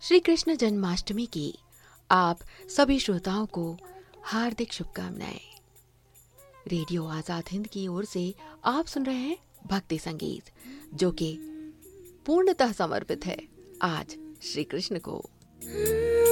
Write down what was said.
श्री कृष्ण जन्माष्टमी की आप सभी श्रोताओं को हार्दिक शुभकामनाएं। रेडियो आजाद हिंद की ओर से आप सुन रहे हैं भक्ति संगीत, जो कि पूर्णतः समर्पित है आज श्री कृष्ण को।